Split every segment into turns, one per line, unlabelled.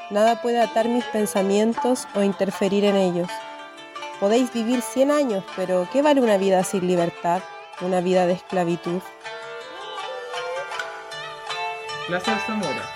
Nada puede atar mis pensamientos o interferir en ellos. Podéis vivir 100 años, pero ¿qué vale una vida sin libertad? Una vida de esclavitud.
Plaza Zamora.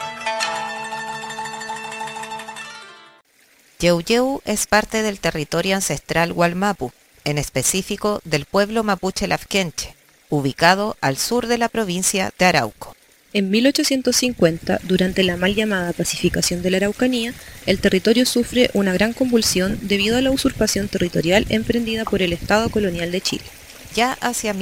Yeuyeu es parte del territorio ancestral Wallmapu, en específico del pueblo mapuche Lafkenche, ubicado al sur de la provincia de Arauco.
En 1850, durante la mal llamada pacificación de la Araucanía, el territorio sufre una gran convulsión debido a la usurpación territorial emprendida por el Estado colonial de Chile.
Ya hacia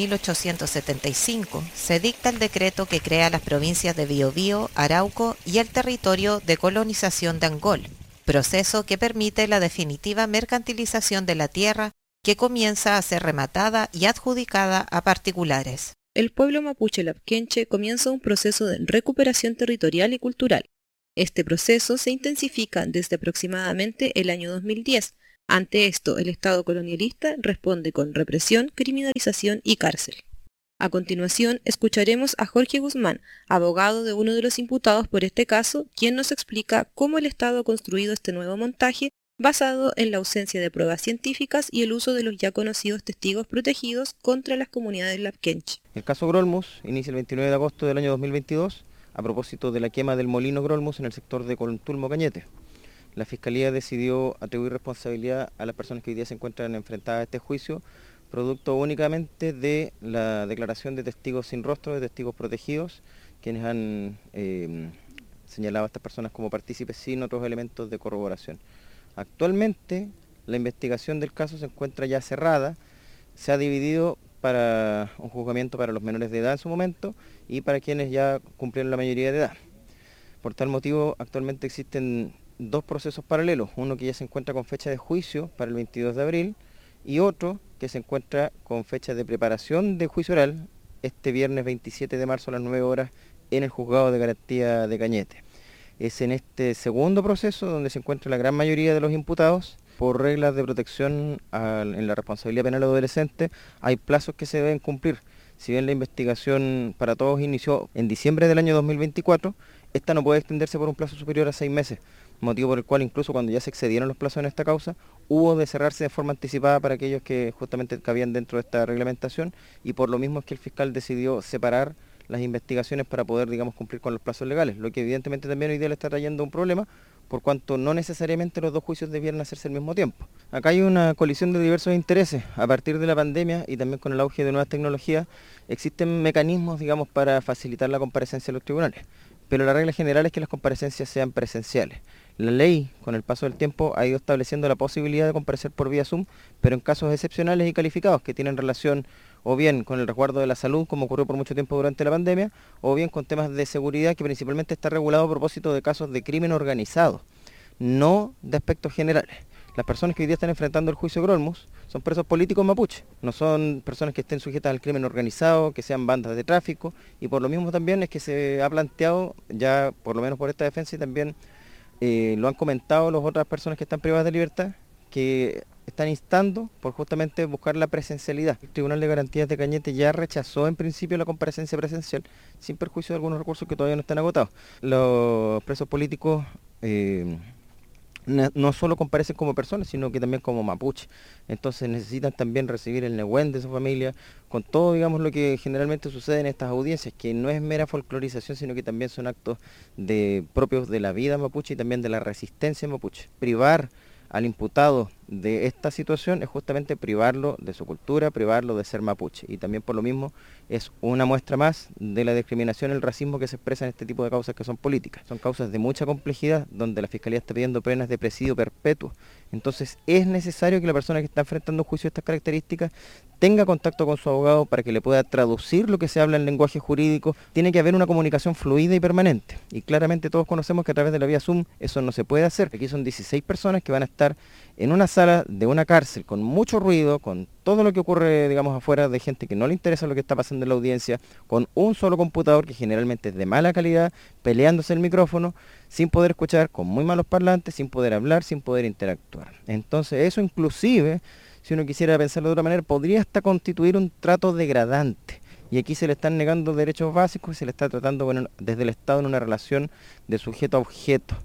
1875 se dicta el decreto que crea las provincias de Biobío, Arauco y el territorio de colonización de Angol, proceso que permite la definitiva mercantilización de la tierra que comienza a ser rematada y adjudicada a particulares.
El pueblo mapuche Lafkenche comienza un proceso de recuperación territorial y cultural. Este proceso se intensifica desde aproximadamente el año 2010. Ante esto, el Estado colonialista responde con represión, criminalización y cárcel. A continuación, escucharemos a Jorge Guzmán, abogado de uno de los imputados por este caso, quien nos explica cómo el Estado ha construido este nuevo montaje basado en la ausencia de pruebas científicas y el uso de los ya conocidos testigos protegidos contra las comunidades Lafkenche.
El caso Grolmus inicia el 29 de agosto del año 2022 a propósito de la quema del molino Grolmus en el sector de Contulmo Cañete. La Fiscalía decidió atribuir responsabilidad a las personas que hoy día se encuentran enfrentadas a este juicio, producto únicamente de la declaración de testigos sin rostro, de testigos protegidos, quienes han señalado a estas personas como partícipes sin otros elementos de corroboración. Actualmente la investigación del caso se encuentra ya cerrada, se ha dividido para un juzgamiento para los menores de edad en su momento y para quienes ya cumplieron la mayoría de edad. Por tal motivo, actualmente existen dos procesos paralelos, uno que ya se encuentra con fecha de juicio para el 22 de abril y otro que se encuentra con fecha de preparación de juicio oral este viernes 27 de marzo a las 9 horas en el Juzgado de Garantía de Cañete. Es en este segundo proceso donde se encuentra la gran mayoría de los imputados. Por reglas de protección en la responsabilidad penal adolescente, hay plazos que se deben cumplir. Si bien la investigación para todos inició en diciembre del año 2024, esta no puede extenderse por un plazo superior a 6 meses, motivo por el cual incluso cuando ya se excedieron los plazos en esta causa, hubo de cerrarse de forma anticipada para aquellos que justamente cabían dentro de esta reglamentación, y por lo mismo es que el fiscal decidió separar las investigaciones para poder, digamos, cumplir con los plazos legales, lo que evidentemente también hoy día le está trayendo un problema, por cuanto no necesariamente los dos juicios debieran hacerse al mismo tiempo. Acá hay una colisión de diversos intereses. A partir de la pandemia y también con el auge de nuevas tecnologías, existen mecanismos, digamos, para facilitar la comparecencia en los tribunales, pero la regla general es que las comparecencias sean presenciales. La ley, con el paso del tiempo, ha ido estableciendo la posibilidad de comparecer por vía Zoom, pero en casos excepcionales y calificados que tienen relación o bien con el resguardo de la salud, como ocurrió por mucho tiempo durante la pandemia, o bien con temas de seguridad que principalmente está regulado a propósito de casos de crimen organizado, no de aspectos generales. Las personas que hoy día están enfrentando el juicio Grolmus son presos políticos mapuche, no son personas que estén sujetas al crimen organizado, que sean bandas de tráfico, y por lo mismo también es que se ha planteado, ya por lo menos por esta defensa, y también lo han comentado las otras personas que están privadas de libertad, que están instando por justamente buscar la presencialidad. El Tribunal de Garantías de Cañete ya rechazó en principio la comparecencia presencial, sin perjuicio de algunos recursos que todavía no están agotados. Los presos políticos no solo comparecen como personas, sino que también como mapuche. Entonces necesitan también recibir el nehuen de su familia, con todo, digamos, lo que generalmente sucede en estas audiencias, que no es mera folclorización, sino que también son actos propios de la vida mapuche y también de la resistencia mapuche. Privar al imputado de esta situación es justamente privarlo de su cultura, privarlo de ser mapuche, y también por lo mismo es una muestra más de la discriminación y el racismo que se expresa en este tipo de causas que son políticas. Son causas de mucha complejidad, donde la Fiscalía está pidiendo penas de presidio perpetuo. Entonces es necesario que la persona que está enfrentando un juicio de estas características tenga contacto con su abogado para que le pueda traducir lo que se habla en lenguaje jurídico. Tiene que haber una comunicación fluida y permanente, y claramente todos conocemos que a través de la vía Zoom eso no se puede hacer. Aquí son 16 personas que van a estar en una sala de una cárcel con mucho ruido, con todo lo que ocurre, digamos, afuera, de gente que no le interesa lo que está pasando en la audiencia, con un solo computador que generalmente es de mala calidad, peleándose el micrófono, sin poder escuchar, con muy malos parlantes, sin poder hablar, sin poder interactuar. Entonces eso inclusive, si uno quisiera pensarlo de otra manera, podría hasta constituir un trato degradante. Y aquí se le están negando derechos básicos y se le está tratando, bueno, desde el Estado en una relación de sujeto a objeto.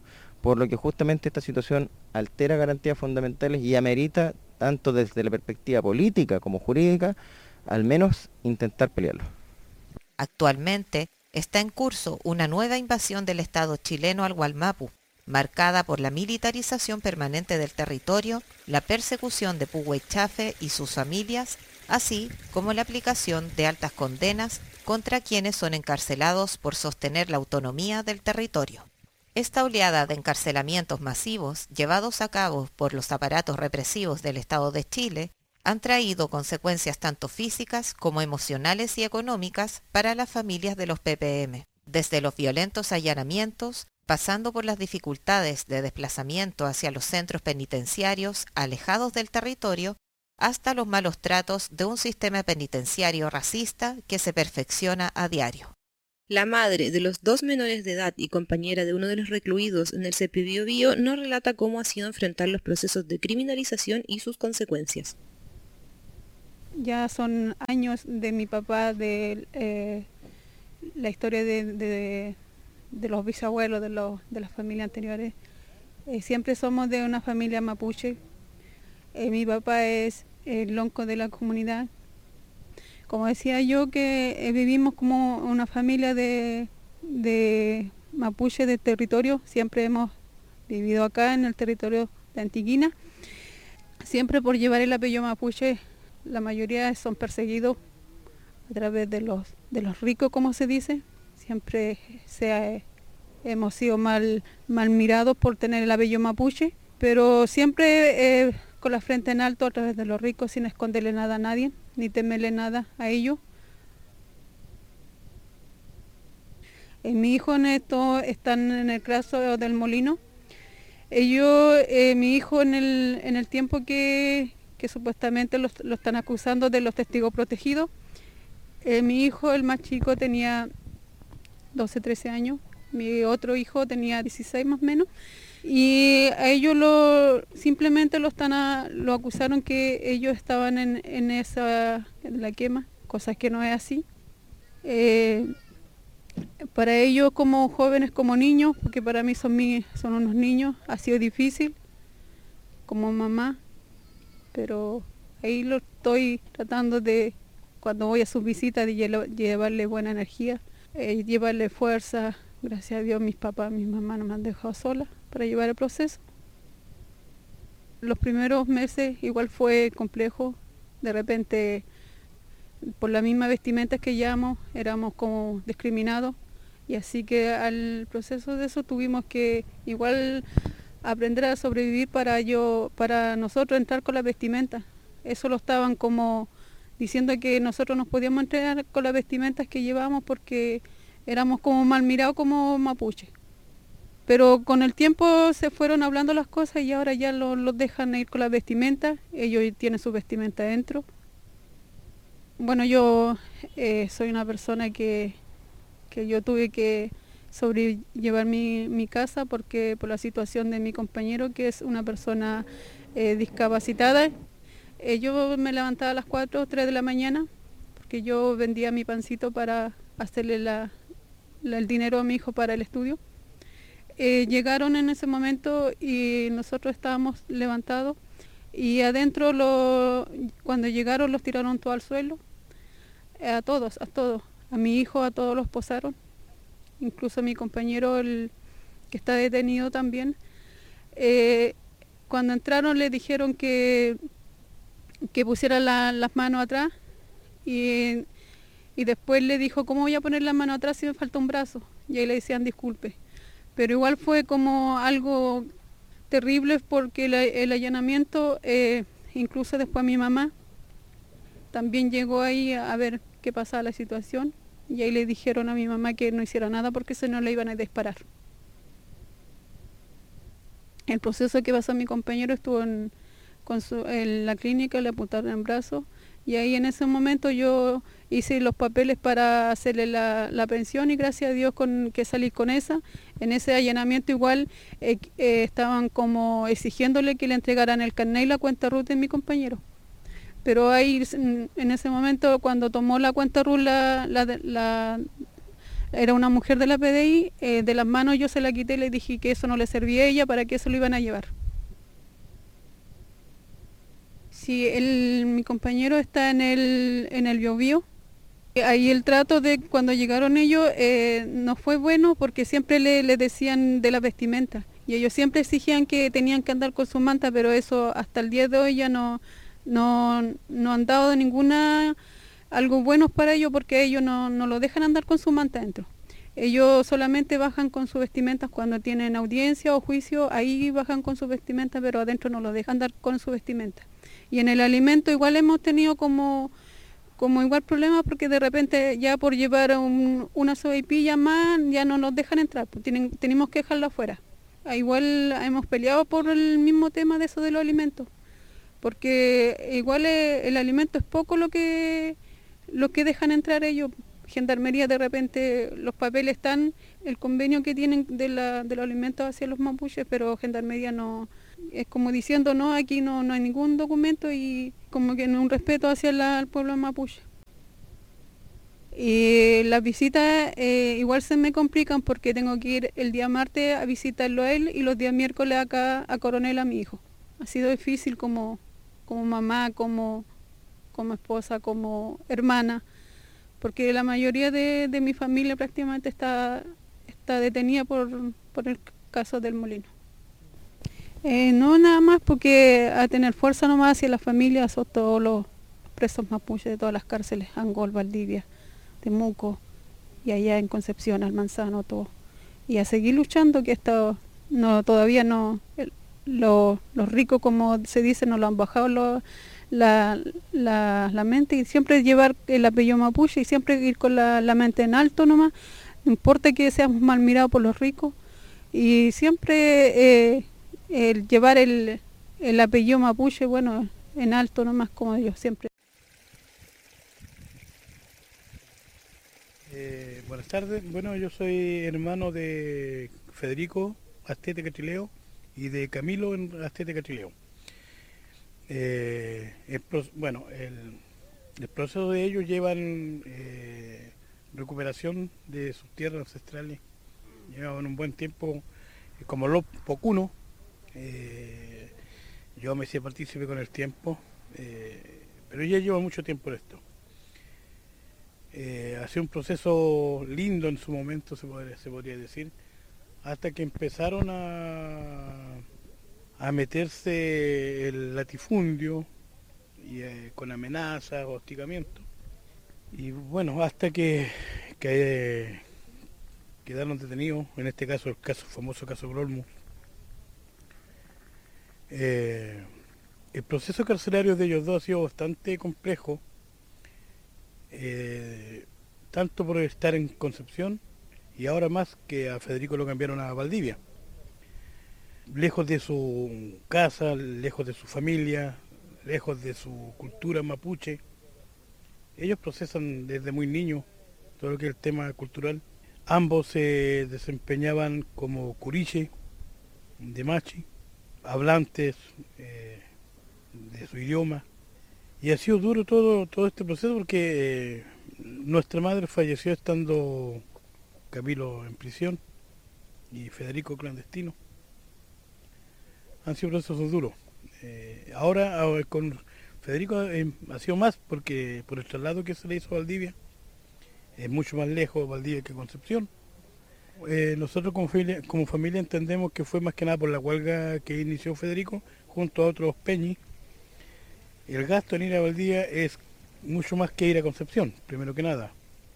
por lo que justamente esta situación altera garantías fundamentales y amerita, tanto desde la perspectiva política como jurídica, al menos intentar pelearlo.
Actualmente está en curso una nueva invasión del Estado chileno al Gualmapu, marcada por la militarización permanente del territorio, la persecución de Puhue Chafe y sus familias, así como la aplicación de altas condenas contra quienes son encarcelados por sostener la autonomía del territorio. Esta oleada de encarcelamientos masivos llevados a cabo por los aparatos represivos del Estado de Chile han traído consecuencias tanto físicas como emocionales y económicas para las familias de los PPM, desde los violentos allanamientos, pasando por las dificultades de desplazamiento hacia los centros penitenciarios alejados del territorio, hasta los malos tratos de un sistema penitenciario racista que se perfecciona a diario.
La madre de los 2 menores de edad y compañera de uno de los recluidos en el CEPI Biobío nos relata cómo ha sido enfrentar los procesos de criminalización y sus consecuencias.
Ya son años de mi papá, de la historia de los bisabuelos, de las familias anteriores. Siempre somos de una familia mapuche. Mi papá es el lonco de la comunidad. Como decía yo, que vivimos como una familia de mapuche de territorio. Siempre hemos vivido acá en el territorio de Antiquina. Siempre por llevar el apellido mapuche, la mayoría son perseguidos a través de los ricos, como se dice. Siempre hemos sido mal mirados por tener el apellido mapuche, pero siempre con la frente en alto a través de los ricos, sin esconderle nada a nadie, ni temerle nada a ellos. Mi hijo Neto están en el caso del Molino. Mi hijo en el tiempo que supuestamente lo están acusando de los testigos protegidos, mi hijo, el más chico, tenía 12, 13 años, mi otro hijo tenía 16 más o menos, y a ellos simplemente lo acusaron que ellos estaban en la quema, cosas que no es así. Para ellos como jóvenes, como niños, porque para mí son unos niños, ha sido difícil como mamá, pero ahí lo estoy tratando de, cuando voy a sus visitas, de llevarle buena energía, llevarle fuerza. Gracias a Dios mis papás, mis mamás no me han dejado sola para llevar el proceso. Los primeros meses igual fue complejo, de repente por la misma vestimenta que llevamos éramos como discriminados, y así que al proceso de eso tuvimos que igual aprender a sobrevivir para nosotros entrar con la vestimenta. Eso lo estaban como diciendo que nosotros nos podíamos entrar con las vestimentas que llevábamos porque éramos como mal mirados como mapuche. Pero con el tiempo se fueron hablando las cosas y ahora ya los dejan ir con las vestimentas. Ellos tienen su vestimenta adentro. Bueno, yo soy una persona que yo tuve que sobrellevar mi casa porque por la situación de mi compañero, que es una persona discapacitada. Yo me levantaba a las 4 o 3 de la mañana porque yo vendía mi pancito para hacerle el dinero a mi hijo para el estudio. Llegaron en ese momento y nosotros estábamos levantados y adentro cuando llegaron los tiraron todo al suelo, a todos, a mi hijo, a todos los posaron, incluso a mi compañero que está detenido también. Cuando entraron le dijeron que pusiera las manos atrás y después le dijo, ¿cómo voy a poner las manos atrás si me falta un brazo? Y ahí le decían disculpe. Pero igual fue como algo terrible porque el allanamiento, incluso después mi mamá también llegó ahí a ver qué pasaba la situación y ahí le dijeron a mi mamá que no hiciera nada porque si no le iban a disparar. El proceso que pasó a mi compañero estuvo en la clínica, le apuntaron en el brazo y ahí en ese momento yo hice los papeles para hacerle la pensión y gracias a Dios que salí con esa. En ese allanamiento igual estaban como exigiéndole que le entregaran el carnet y la cuenta RUT de mi compañero. Pero ahí en ese momento cuando tomó la cuenta RUT era una mujer de la PDI, de las manos yo se la quité y le dije que eso no le servía a ella, para qué se lo iban a llevar. Sí, mi compañero está en el Biobío. Ahí el trato de cuando llegaron ellos no fue bueno, porque siempre le decían de la vestimenta y ellos siempre exigían que tenían que andar con su manta, pero eso hasta el día de hoy ya no han dado ninguna algo bueno para ellos, porque ellos no lo dejan andar con su manta dentro. Ellos solamente bajan con sus vestimentas cuando tienen audiencia o juicio, ahí bajan con sus vestimentas, pero adentro no lo dejan andar con su vestimenta. Y en el alimento igual hemos tenido como igual problemas, porque de repente ya por llevar una sopaipilla más ya no nos dejan entrar, pues tenemos que dejarlo afuera. Igual hemos peleado por el mismo tema de eso de los alimentos, porque igual el alimento es poco lo que dejan entrar ellos. Gendarmería de repente los papeles están, el convenio que tienen de los alimentos hacia los mapuches, pero Gendarmería no, es como diciendo no, aquí no hay ningún documento, y como que no hay un respeto hacia el pueblo mapuche. Y las visitas igual se me complican, porque tengo que ir el día martes a visitarlo a él y los días miércoles acá a Coronel a mi hijo. Ha sido difícil como mamá, como esposa, como hermana, porque la mayoría de mi familia prácticamente está detenida por el caso del molino. No nada más, porque a tener fuerza nomás hacia la familia son todos los presos mapuches de todas las cárceles, Angol, Valdivia, Temuco, y allá en Concepción, Almanzano, todo. Y a seguir luchando, que esto todavía no, los ricos, como se dice, no lo han bajado la mente, y siempre llevar el apellido mapuche y siempre ir con la mente en alto nomás, no importa que seamos mal mirados por los ricos, y siempre el llevar el apellido mapuche, bueno, en alto nomás, como yo siempre.
Buenas tardes, bueno, yo soy hermano de Federico Astete Cachileo y de Camilo Astete Cachileo. El proceso de ellos llevan recuperación de sus tierras ancestrales, llevan un buen tiempo, como los pocunos. Yo me hice partícipe con el tiempo, pero ya lleva mucho tiempo en esto. Ha sido un proceso lindo en su momento, se podría decir, hasta que empezaron a meterse el latifundio y, con amenazas, hostigamiento. Y bueno, hasta que quedaron detenidos, en este caso el famoso caso Grolmus. El proceso carcelario de ellos dos ha sido bastante complejo, tanto por estar en Concepción y ahora más que a Federico lo cambiaron a Valdivia. Lejos de su casa, lejos de su familia, lejos de su cultura mapuche. Ellos procesan desde muy niños todo lo que es el tema cultural. Ambos se desempeñaban como curiche, de machi, hablantes de su idioma. Y ha sido duro todo este proceso, porque nuestra madre falleció estando Camilo en prisión y Federico clandestino. Han sido procesos duros. Ahora con Federico ha sido más, porque por el traslado que se le hizo a Valdivia, es mucho más lejos Valdivia que Concepción. Nosotros como familia entendemos que fue más que nada por la huelga que inició Federico junto a otros peñis. El gasto en ir a Valdivia es mucho más que ir a Concepción, primero que nada.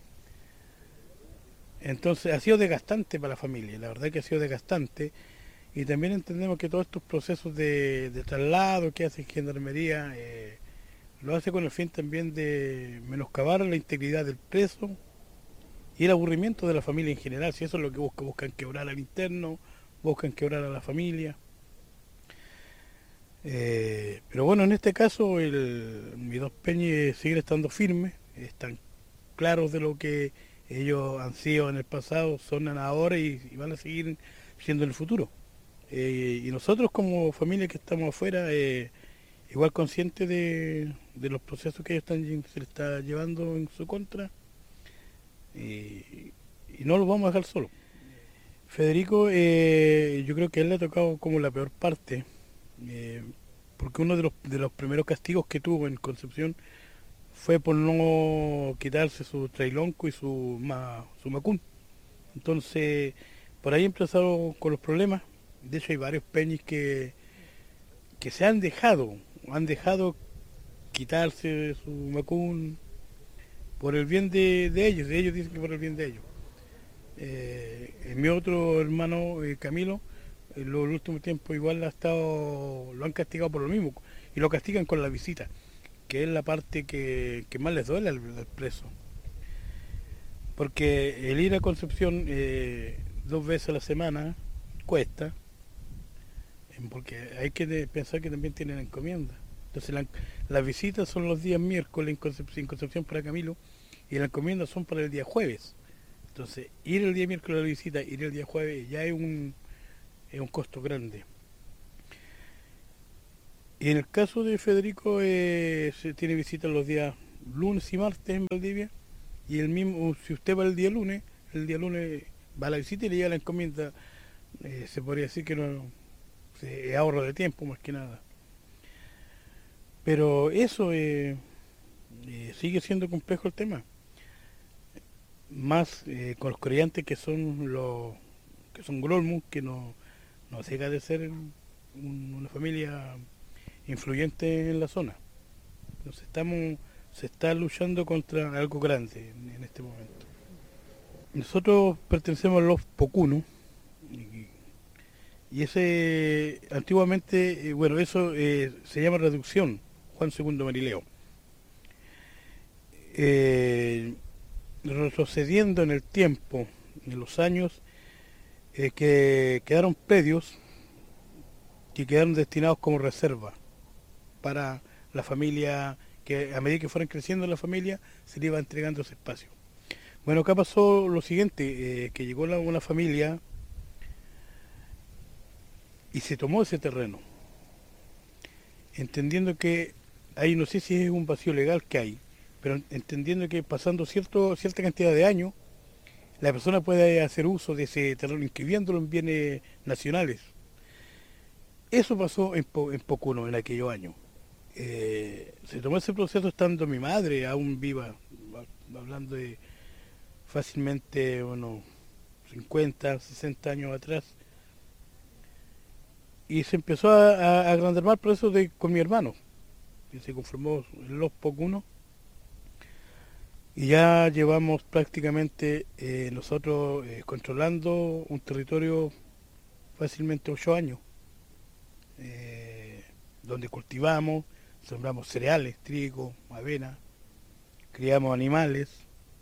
Entonces ha sido desgastante para la familia, la verdad que ha sido desgastante. Y también entendemos que todos estos procesos de traslado que hace Gendarmería lo hace con el fin también de menoscabar la integridad del preso y el aburrimiento de la familia en general. Si eso es lo que buscan quebrar al interno, buscan quebrar a la familia. Pero bueno, en este caso mis dos peñes siguen estando firmes, están claros de lo que ellos han sido en el pasado, son ahora y van a seguir siendo en el futuro. Y nosotros como familia que estamos afuera, igual conscientes de los procesos que ellos se les está llevando en su contra, y y no lo vamos a dejar solo. Federico, yo creo que a él le ha tocado como la peor parte, porque uno de los primeros castigos que tuvo en Concepción fue por no quitarse su trailonco y su macún. Entonces, por ahí empezaron con los problemas. De hecho, hay varios peñis que se han dejado quitarse su macún por el bien de ellos dicen que por el bien de ellos. Mi otro hermano, Camilo, en los últimos tiempos igual lo han castigado por lo mismo, y lo castigan con la visita, que es la parte que más les duele al preso. Porque el ir a Concepción 2 veces a la semana cuesta, porque hay que pensar que también tienen encomienda. Entonces las visitas son los días miércoles en Concepción para Camilo, y las encomiendas son para el día jueves. Entonces, ir el día miércoles a la visita, ir el día jueves, ya es un costo grande. Y en el caso de Federico, se tiene visitas los días lunes y martes en Valdivia, y el mismo, si usted va el día lunes va a la visita y le llega la encomienda. Se podría decir que no se ahorro de tiempo más que nada. Pero eso sigue siendo complejo el tema. Más con los creyentes que son Grolmus, que no deja de ser una familia influyente en la zona. Entonces se está luchando contra algo grande en este momento. Nosotros pertenecemos a los Pocunos, y ese antiguamente, eso se llama reducción Juan II Marileo. Retrocediendo en el tiempo, en los años, que quedaron predios que quedaron destinados como reserva para la familia, que a medida que fueran creciendo la familia se le iba entregando ese espacio. Bueno, acá pasó lo siguiente, que llegó una familia y se tomó ese terreno, entendiendo que ahí, no sé si es un vacío legal que hay, pero entendiendo que pasando cierta cantidad de años, la persona puede hacer uso de ese terreno inscribiéndolo en bienes nacionales. Eso pasó en Pocuno en aquellos años. Se tomó ese proceso estando mi madre aún viva, hablando de fácilmente unos 50, 60 años atrás, y se empezó a agrandar más el proceso con mi hermano, que se conformó en los Pocunos, y ya llevamos prácticamente nosotros controlando un territorio fácilmente 8 años, donde cultivamos, sembramos cereales, trigo, avena, criamos animales,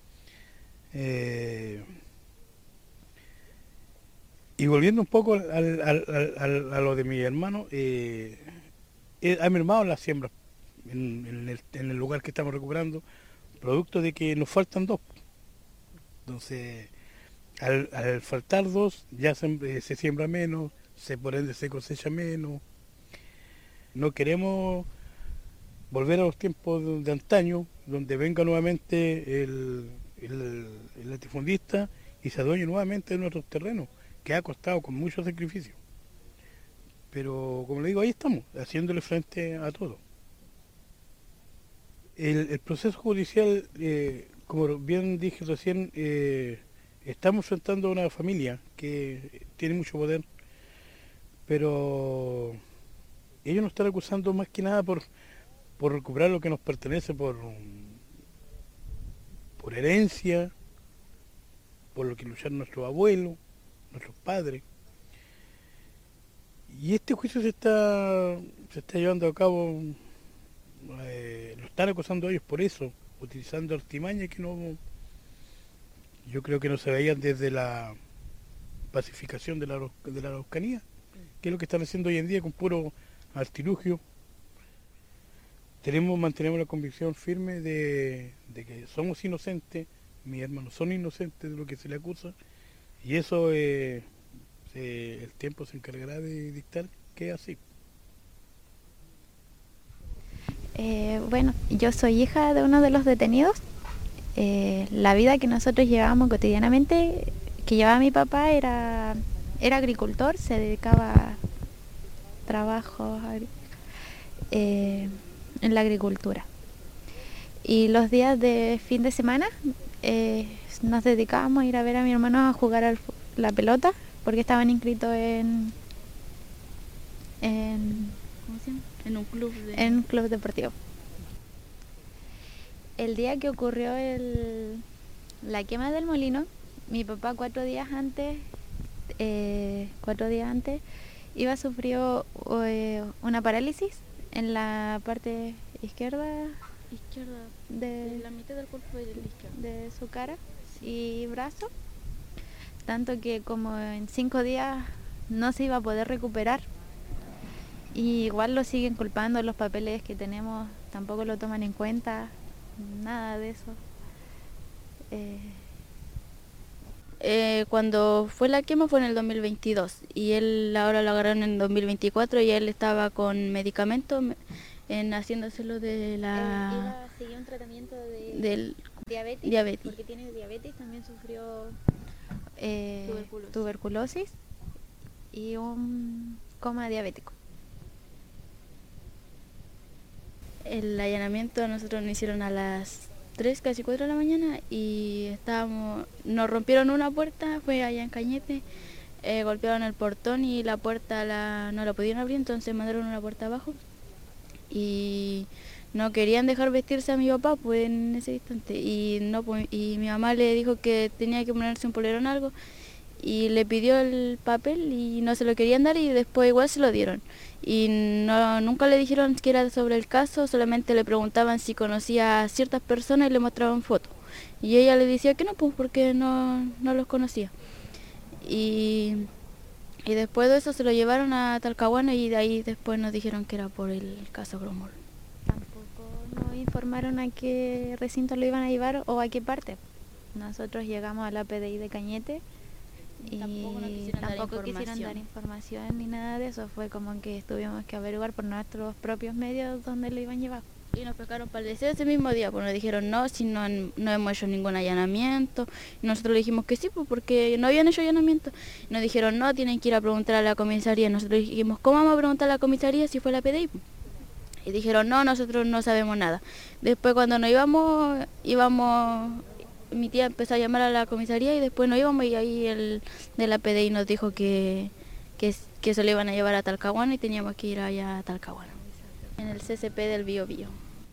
y volviendo un poco a lo de mi hermano, ha mermado la siembra en el lugar que estamos recuperando, producto de que nos faltan 2. Entonces, al faltar 2, ya se siembra menos, por ende se cosecha menos. No queremos volver a los tiempos de antaño, donde venga nuevamente el latifundista y se adueñe nuevamente de nuestros terrenos, que ha costado con mucho sacrificio. Pero, como le digo, ahí estamos, haciéndole frente a todo. El proceso judicial, como bien dije recién, estamos enfrentando a una familia que tiene mucho poder, pero ellos nos están acusando más que nada por recuperar lo que nos pertenece por herencia, por lo que lucharon nuestros abuelos, nuestros padres. Y este juicio se está llevando a cabo, lo están acusando ellos por eso, utilizando artimañas que yo creo que no se veían desde la pacificación de la Araucanía, que es lo que están haciendo hoy en día con puro artilugio. Mantenemos la convicción firme de que somos inocentes, mis hermanos son inocentes de lo que se le acusa, y eso el tiempo se encargará de dictar que es así.
Bueno, yo soy hija de uno de los detenidos. La vida que nosotros llevábamos cotidianamente, que llevaba mi papá, era agricultor, se dedicaba a trabajos en la agricultura. Y los días de fin de semana nos dedicábamos a ir a ver a mi hermano a jugar la pelota, porque estaban inscritos en ¿cómo se llama? En un club deportivo. El día que ocurrió la quema del molino, mi papá 4 días antes iba a sufrir una parálisis en la parte izquierda de la mitad del cuerpo de su cara y brazo, tanto que como en 5 días no se iba a poder recuperar. Y igual lo siguen culpando, los papeles que tenemos tampoco lo toman en cuenta, nada de eso.
Cuando fue la quema fue en el 2022 y él ahora lo agarraron en el 2024 y él estaba con medicamentos haciéndoselo de la...
Él seguía un tratamiento
del
diabetes, porque tiene diabetes, también sufrió tuberculosis y un coma diabético.
El allanamiento a nosotros nos hicieron a las 3, casi 4 de la mañana y nos rompieron una puerta, fue allá en Cañete, golpearon el portón y la puerta no la pudieron abrir, entonces mandaron una puerta abajo y no querían dejar vestirse a mi papá pues en ese instante y mi mamá le dijo que tenía que ponerse un polerón o algo y le pidió el papel y no se lo querían dar y después igual se lo dieron y nunca le dijeron que era sobre el caso, solamente le preguntaban si conocía a ciertas personas y le mostraban fotos y ella le decía que no, pues porque no los conocía y después de eso se lo llevaron a Talcahuano y de ahí después nos dijeron que era por el caso Gromol.
Tampoco nos informaron a qué recinto lo iban a llevar o a qué parte. Nosotros llegamos a la PDI de Cañete y tampoco quisieron dar información ni nada de eso. Fue como que tuvimos que averiguar por nuestros propios medios dónde lo iban a llevar.
Y nos pescaron para el deseo ese mismo día, pues nos dijeron no, si no hemos hecho ningún allanamiento. Y nosotros le dijimos que sí, pues porque no habían hecho allanamiento. Y nos dijeron no, tienen que ir a preguntar a la comisaría. Nosotros dijimos, ¿cómo vamos a preguntar a la comisaría si fue la PDI? Y dijeron no, nosotros no sabemos nada. Después cuando nos íbamos, mi tía empezó a llamar a la comisaría y después nos íbamos y ahí el de la PDI nos dijo que se lo iban a llevar a Talcahuano y teníamos que ir allá a Talcahuano, en el CCP del Biobío.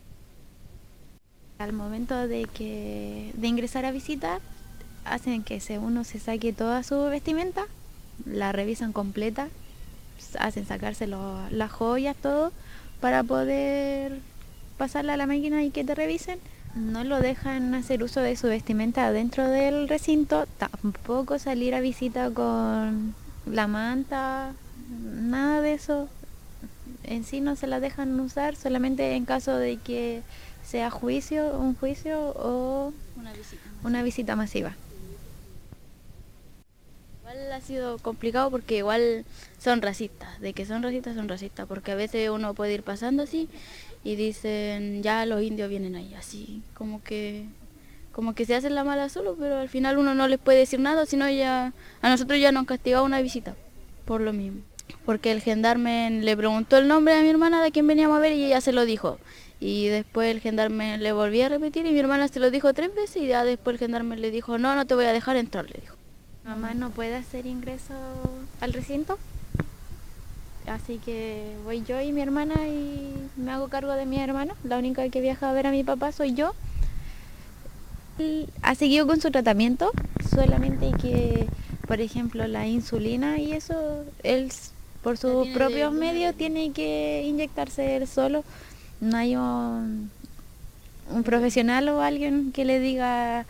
Al momento de ingresar a visita, hacen que uno se saque toda su vestimenta, la revisan completa, hacen sacarse las joyas, todo, para poder pasarla a la máquina y que te revisen. No lo dejan hacer uso de su vestimenta dentro del recinto, tampoco salir a visita con la manta, nada de eso. En sí no se la dejan usar, solamente en caso de que sea un juicio o una visita masiva.
Igual ha sido complicado porque igual son racistas, son racistas, porque a veces uno puede ir pasando así y dicen ya los indios vienen ahí, así como que se hacen la mala solo, pero al final uno no les puede decir nada, sino a nosotros ya nos han castigado una visita por lo mismo. Porque el gendarme le preguntó el nombre a mi hermana de quién veníamos a ver y ella se lo dijo. Y después el gendarme le volvió a repetir y mi hermana se lo dijo 3 veces y ya después el gendarme le dijo, no te voy a dejar entrar, le dijo.
Mamá no puede hacer ingreso al recinto, así que voy yo y mi hermana y me hago cargo de mi hermano. La única que viaja a ver a mi papá soy yo. Él ha seguido con su tratamiento, solamente que, por ejemplo, la insulina y eso, él por sus propios medios tiene que inyectarse él solo. No hay un profesional o alguien que le diga,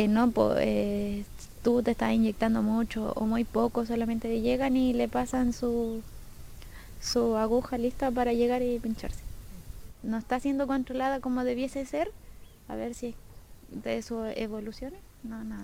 tú te estás inyectando mucho o muy poco, solamente llegan y le pasan su aguja lista para llegar y pincharse. No está siendo controlada como debiese ser, a ver si de eso evoluciona, no, nada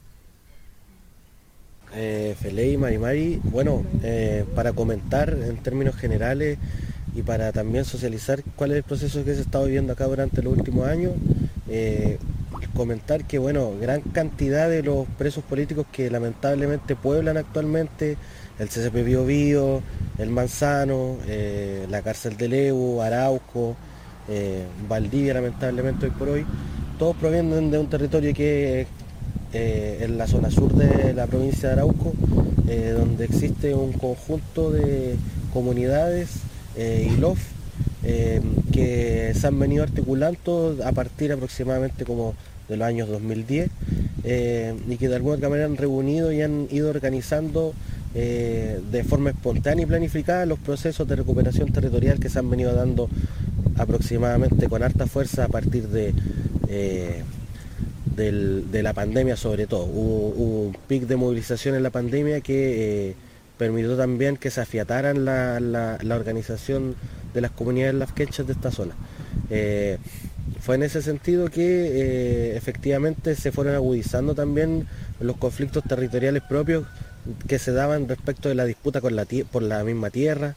de eso.
Feley, Marimari, bueno, para comentar en términos generales y para también socializar cuál es el proceso que se está viviendo acá durante los últimos años, comentar que, bueno, gran cantidad de los presos políticos que lamentablemente pueblan actualmente el CCP Biobío, el Manzano, la cárcel de Leu, Arauco, Valdivia, lamentablemente hoy por hoy, todos provienen de un territorio que es en la zona sur de la provincia de Arauco, donde existe un conjunto de comunidades y LOF que se han venido articulando a partir aproximadamente como de los años 2010 y que de alguna otra manera han reunido y han ido organizando de forma espontánea y planificada los procesos de recuperación territorial que se han venido dando aproximadamente con harta fuerza a partir de la pandemia sobre todo. Hubo un pic de movilización en la pandemia que permitió también que se afiataran la organización de las comunidades lafkenchas de esta zona. Fue en ese sentido que efectivamente se fueron agudizando también los conflictos territoriales propios que se daban respecto de la disputa por la misma tierra,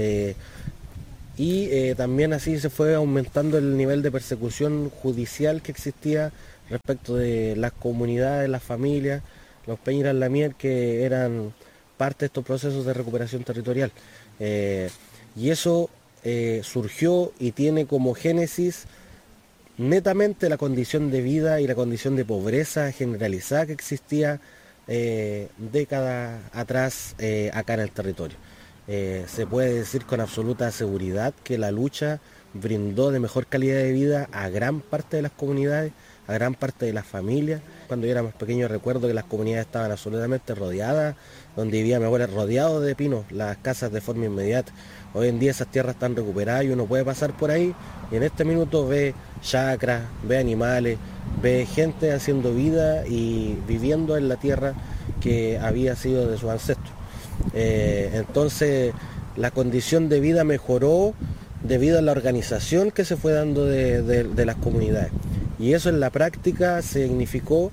y también así se fue aumentando el nivel de persecución judicial que existía respecto de las comunidades, las familias, los Peñiras Lamier, que eran parte de estos procesos de recuperación territorial. Y eso surgió y tiene como génesis netamente la condición de vida y la condición de pobreza generalizada que existía décadas atrás acá en el territorio. Se puede decir con absoluta seguridad que la lucha brindó de mejor calidad de vida a gran parte de las comunidades, a gran parte de las familias. Cuando yo era más pequeño recuerdo que las comunidades estaban absolutamente rodeadas, donde vivía mi abuela rodeado de pinos, las casas de forma inmediata. Hoy en día esas tierras están recuperadas y uno puede pasar por ahí y en este minuto ve chacras, ve animales, ve gente haciendo vida y viviendo en la tierra que había sido de sus ancestros. Entonces la condición de vida mejoró debido a la organización que se fue dando de las comunidades, y eso en la práctica significó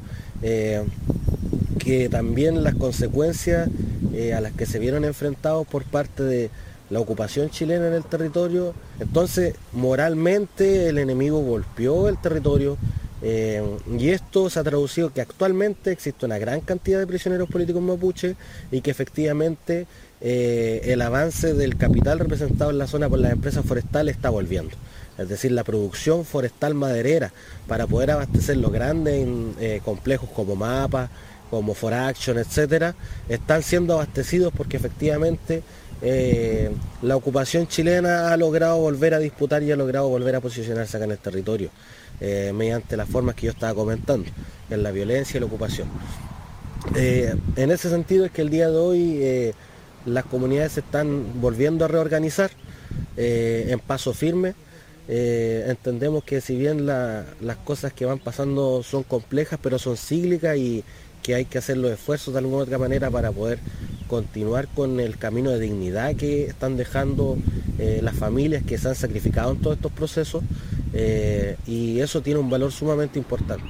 que también las consecuencias a las que se vieron enfrentados por parte de la ocupación chilena en el territorio, entonces moralmente el enemigo golpeó el territorio, y esto se ha traducido que actualmente existe una gran cantidad de prisioneros políticos mapuches y que efectivamente el avance del capital representado en la zona por las empresas forestales está volviendo. Es decir, la producción forestal maderera para poder abastecer los grandes complejos como MAPA, como Foraction, etcétera, están siendo abastecidos porque efectivamente la ocupación chilena ha logrado volver a disputar y ha logrado volver a posicionarse acá en el territorio, mediante las formas que yo estaba comentando, en la violencia y la ocupación. En ese sentido es que el día de hoy las comunidades se están volviendo a reorganizar en paso firme. Entendemos que si bien las cosas que van pasando son complejas, pero son cíclicas y que hay que hacer los esfuerzos de alguna u otra manera para poder continuar con el camino de dignidad que están dejando las familias que se han sacrificado en todos estos procesos, y eso tiene un valor sumamente importante.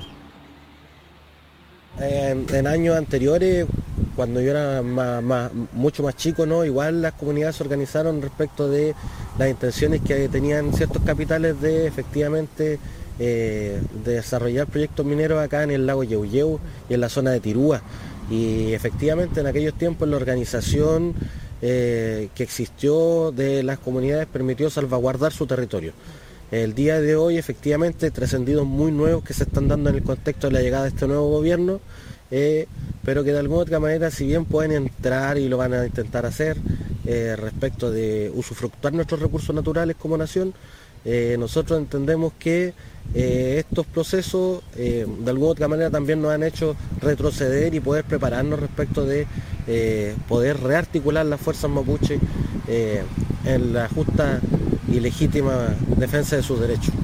En años anteriores, cuando yo era mucho más chico, ¿no? Igual las comunidades se organizaron respecto de las intenciones que tenían ciertos capitales de efectivamente desarrollar proyectos mineros acá en el lago Yeuyeu y en la zona de Tirúa, y efectivamente en aquellos tiempos la organización que existió de las comunidades permitió salvaguardar su territorio. El día de hoy efectivamente trascendidos muy nuevos que se están dando en el contexto de la llegada de este nuevo gobierno, pero que de alguna otra manera, si bien pueden entrar y lo van a intentar hacer respecto de usufructuar nuestros recursos naturales como nación, nosotros entendemos que estos procesos de alguna otra manera también nos han hecho retroceder y poder prepararnos respecto de poder rearticular las fuerzas mapuche en la justa y legítima defensa de sus derechos.